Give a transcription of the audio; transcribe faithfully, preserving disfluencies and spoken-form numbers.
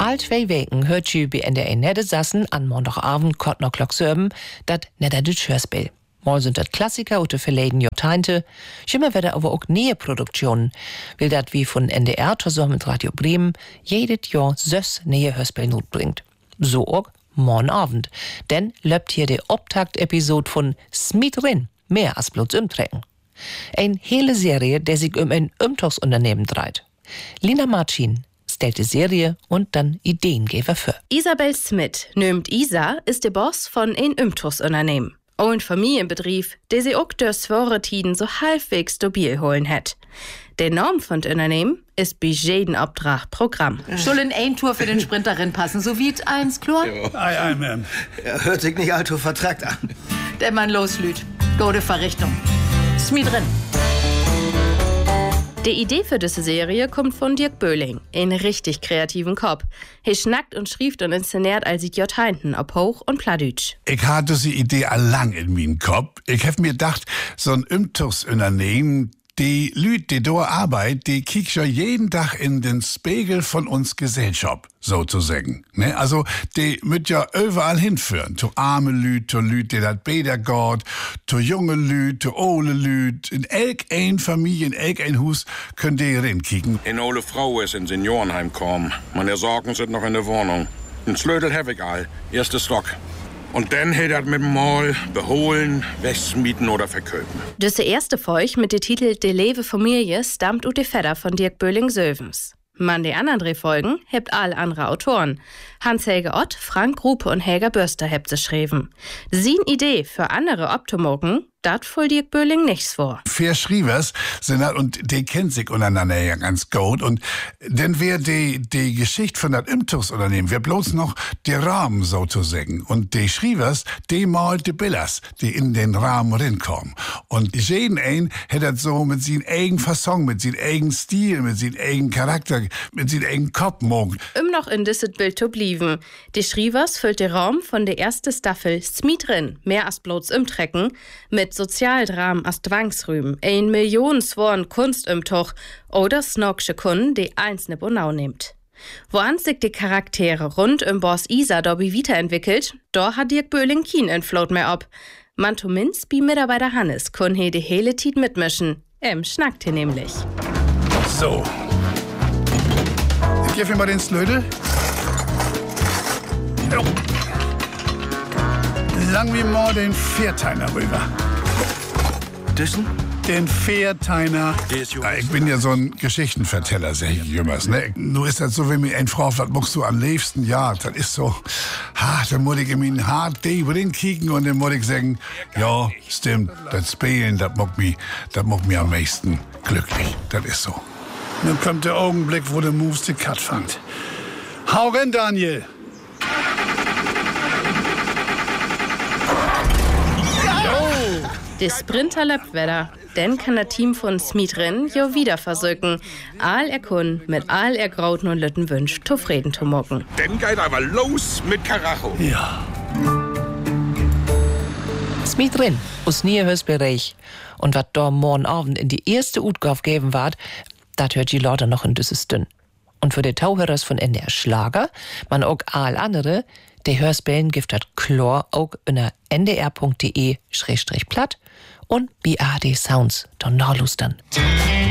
All zwei Weken hört je bei N D R Nette sassen an Montagabend kort noch Glock söben, dat netter das Hörspiel. Mal sind das Klassiker oder verleden Jahrzehnte, schimmer werden aber auch Nähe-Produktionen, weil dat wie von N D R zusammen mit Radio Bremen jedes Jahr sechs neue Hörspiel not bringt. So auch morgen Abend, denn löbt hier die Optakt-Episode von Smit Rin, mehr als bloß umtrecken. Eine hele Serie, der sich um ein Umtauchsunternehmen dreht. Lina Marcin stellt die Serie und dann Ideengeber für. Isabel Smit, nömt Isa, ist der Boss von ein Umtauchsunternehmen. Ein Familienbetrieb, der sie auch durch schwere Tiden so halbwegs stabil holen hat. Der Norm von dem Unternehmen ist bei jedem Auftrag Programm. Soll in ein Tour für den Sprinterin passen, so wie eins, klar? Ei, ei, Ma'am. Er hört sich nicht allzu vertragt an. Der Mann loslüht. Gute Verrichtung. Smit drin. Die Idee für diese Serie kommt von Dirk Böhling, ein richtig kreativen Kopf. Er schnackt und schrieft und inszeniert all sieht Joteinten ob Hoch- und Pladütsch. Ich hatte diese Idee allang in meinem Kopf. Ich hab mir gedacht, so ein Umtauchsunternehmen, die Lüd, die da arbeit, die kiekt schon jeden Tag in den Spiegel von uns Gesellschaft, sozusagen. Ne? Also, die müt ja überall hinführen. To arme Lüd, to Lüd, die dat Bäder geht, to junge Lüd, to ole Lüd. In elk ein Familie, in elk ein Hus könnt ihr rinkicken. Eine ole Frau ist in Seniorenheim gekommen. Meine Sorgen sind noch in der Wohnung. Ein Slödel hab ich all. Erster Stock. Und dann hätt er mit dem Mal beholen, wegmieten oder verköpen. Diese erste Folge mit dem Titel De Lewe Familie stammt ut de Vetter von Dirk Böhling-Söwens. Man die anderen drei Folgen hebt all andere Autoren. Hans-Helge Ott, Frank Rupe und Helga Börster hebt sie schrieben. Sin Idee für andere Optomogen, dat voll Dirk Böhling nichts vor. Vier Schriebers sind dat, und die kennt sich untereinander ja ganz gut. Und dann wär die, die Geschichte von dat Umtauchsunternehmen, wär bloß noch der Rahmen sozusagen. Und die Schriebers, die malt die Billers, die in den Rahmen rinkommen. Und jeden ein hätt dat so mit seinem eigenen Fasson, mit seinem eigenen Stil, mit seinem eigenen Charakter, mit seinem eigenen Kopf mogen. Um noch in disset Bild zu blieben. Die Schriebers füllt den Raum von der ersten Staffel Smit drin, mehr als bloß umtrecken, mit Sozialdramen als Zwangsrüben, ein Millionensworn Kunstumtuch oder snocksche Kunden, die einzelne Bonau nimmt. Woan sich die Charaktere rund um Boss Isa Dobby weiterentwickelt, da hat Dirk Böhling kien in Float mehr ab. Man zumindest wie Mitarbeiter Hannes kun he die hele Tiet mitmischen. Em schnackt hier nämlich. So. Ich geb mir mal den Slödel. Jo. Lang wie mal den Vierteiner rüber. Düssen? Den Vierteiner. Ja, ich bin ja so ein Geschichtenverteller, sag ich jümmers, ne? Nur ist das so, wenn mir ein Frau fragt, was machst du am liebsten? Ja, das ist so, ha, dann muss ich in mein hart die drin kicken und dann muss ich sagen, ja, stimmt, das Spielen, das macht mich, das macht mich am meisten glücklich. Das ist so. Dann kommt der Augenblick, wo der Moves die Cut fängt. Hau rein, Daniel! Der Sprinter löppt wieder. Dann kann das Team von Smit Rin jo wieder versöken. All er kun mit all er Grauten und Lütten wünscht, zufrieden zu mocken. Dann geht aber los mit Karacho. Ja. Smit Rin, aus nie Hörspielreich. Und wat da morgen Abend in die erste Utgabe geben ward, dat hört die Leute noch in düsses dünn. Und für die Tauhörers von N D R Schlager, man auch all andere, der Hörspielen gibt dat Chlor auch unter n d r punkt d e slash platt und B A D Sounds, dann nachlustern.